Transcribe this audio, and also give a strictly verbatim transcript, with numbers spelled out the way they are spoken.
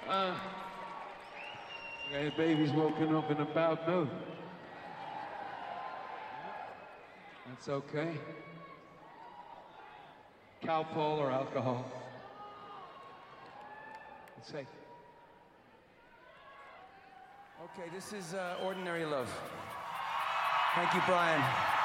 Uh, okay, baby's woken up in a bad mood. That's okay. Calpol or alcohol. It's safe. Okay, this is uh, Ordinary Love. Thank you, Brian.